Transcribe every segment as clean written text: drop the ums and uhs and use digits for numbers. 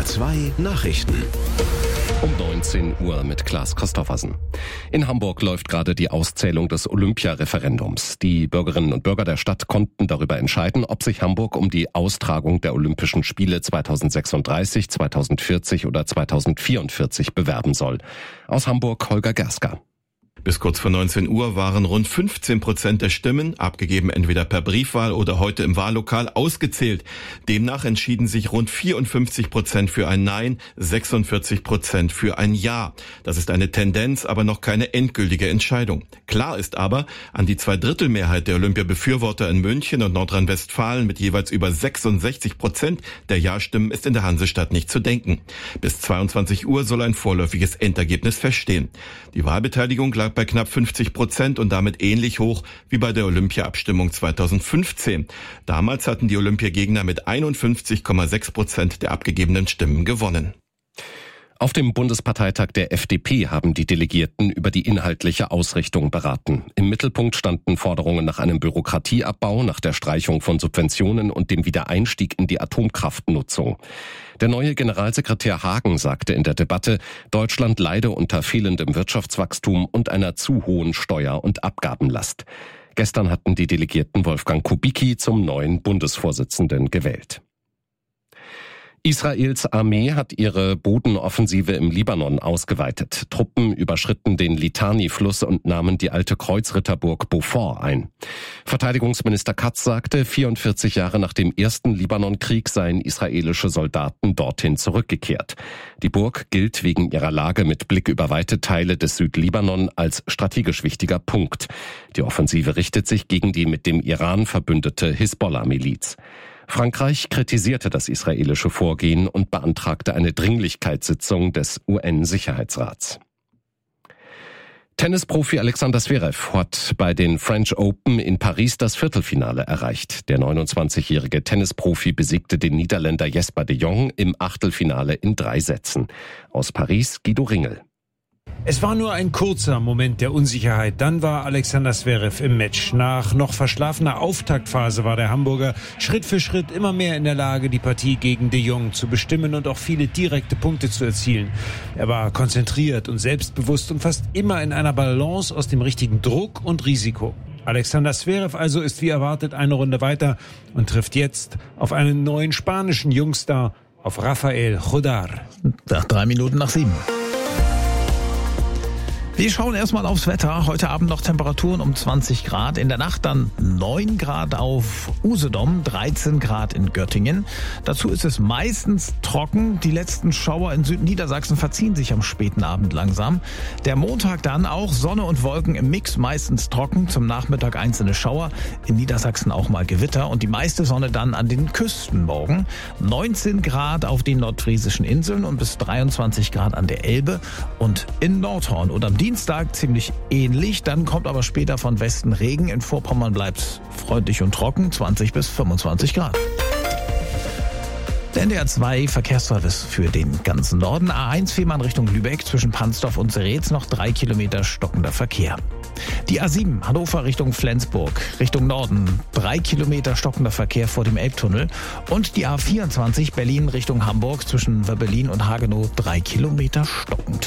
2 Nachrichten. Um 19 Uhr mit Klaas Christoffersen. In Hamburg läuft gerade die Auszählung des Olympia-Referendums. Die Bürgerinnen und Bürger der Stadt konnten darüber entscheiden, ob sich Hamburg um die Austragung der Olympischen Spiele 2036, 2040 oder 2044 bewerben soll. Aus Hamburg Holger Gersker. Bis kurz vor 19 Uhr waren rund 15% der Stimmen, abgegeben entweder per Briefwahl oder heute im Wahllokal, ausgezählt. Demnach entschieden sich rund 54% für ein Nein, 46% für ein Ja. Das ist eine Tendenz, aber noch keine endgültige Entscheidung. Klar ist aber, an die 2/3 der Olympia-Befürworter in München und Nordrhein-Westfalen mit jeweils über 66% der Ja-Stimmen ist in der Hansestadt nicht zu denken. Bis 22 Uhr soll ein vorläufiges Endergebnis feststehen. Die Wahlbeteiligung lag bei knapp 50% und damit ähnlich hoch wie bei der Olympia-Abstimmung 2015. Damals hatten die Olympiagegner mit 51,6% der abgegebenen Stimmen gewonnen. Auf dem Bundesparteitag der FDP haben die Delegierten über die inhaltliche Ausrichtung beraten. Im Mittelpunkt standen Forderungen nach einem Bürokratieabbau, nach der Streichung von Subventionen und dem Wiedereinstieg in die Atomkraftnutzung. Der neue Generalsekretär Hagen sagte in der Debatte, Deutschland leide unter fehlendem Wirtschaftswachstum und einer zu hohen Steuer- und Abgabenlast. Gestern hatten die Delegierten Wolfgang Kubicki zum neuen Bundesvorsitzenden gewählt. Israels Armee hat ihre Bodenoffensive im Libanon ausgeweitet. Truppen überschritten den Litani-Fluss und nahmen die alte Kreuzritterburg Beaufort ein. Verteidigungsminister Katz sagte, 44 Jahre nach dem ersten Libanonkrieg seien israelische Soldaten dorthin zurückgekehrt. Die Burg gilt wegen ihrer Lage mit Blick über weite Teile des Südlibanon als strategisch wichtiger Punkt. Die Offensive richtet sich gegen die mit dem Iran verbündete Hisbollah-Miliz. Frankreich kritisierte das israelische Vorgehen und beantragte eine Dringlichkeitssitzung des UN-Sicherheitsrats. Tennisprofi Alexander Zverev hat bei den French Open in Paris das Viertelfinale erreicht. Der 29-jährige Tennisprofi besiegte den Niederländer Jesper de Jong im Achtelfinale in 3 Sätzen. Aus Paris Guido Ringel. Es war nur ein kurzer Moment der Unsicherheit. Dann war Alexander Zverev im Match. Nach noch verschlafener Auftaktphase war der Hamburger Schritt für Schritt immer mehr in der Lage, die Partie gegen de Jong zu bestimmen und auch viele direkte Punkte zu erzielen. Er war konzentriert und selbstbewusst und fast immer in einer Balance aus dem richtigen Druck und Risiko. Alexander Zverev also ist wie erwartet eine Runde weiter und trifft jetzt auf einen neuen spanischen Jungstar, auf Rafael Jodar. Nach 3 Minuten nach 7. Wir schauen erstmal aufs Wetter. Heute Abend noch Temperaturen um 20 Grad. In der Nacht dann 9 Grad auf Usedom, 13 Grad in Göttingen. Dazu ist es meistens trocken. Die letzten Schauer in Südniedersachsen verziehen sich am späten Abend langsam. Der Montag dann auch Sonne und Wolken im Mix, meistens trocken. Zum Nachmittag einzelne Schauer. In Niedersachsen auch mal Gewitter. Und die meiste Sonne dann an den Küsten morgen. 19 Grad auf den nordfriesischen Inseln und bis 23 Grad an der Elbe. Und in Nordhorn oder am Dienstag ziemlich ähnlich, dann kommt aber später von Westen Regen. In Vorpommern bleibt's freundlich und trocken, 20 bis 25 Grad. Der NDR 2 Verkehrsservice für den ganzen Norden. A1 Fehmarn Richtung Lübeck zwischen Pansdorf und Seretz noch 3 Kilometer stockender Verkehr. Die A7 Hannover Richtung Flensburg Richtung Norden 3 Kilometer stockender Verkehr vor dem Elbtunnel. Und die A24 Berlin Richtung Hamburg zwischen Wöbbelin und Hagenow 3 Kilometer stockend.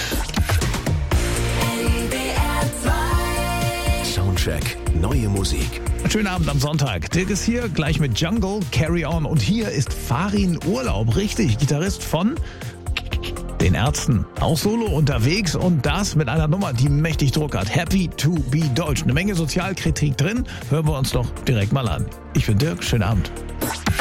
Soundcheck, neue Musik. Schönen Abend am Sonntag. Dirk ist hier, gleich mit Jungle, Carry On. Und hier ist Farin Urlaub, richtig, Gitarrist von den Ärzten. Auch solo unterwegs und das mit einer Nummer, die mächtig Druck hat. Happy to be Deutsch. Eine Menge Sozialkritik drin. Hören wir uns doch direkt mal an. Ich bin Dirk, schönen Abend.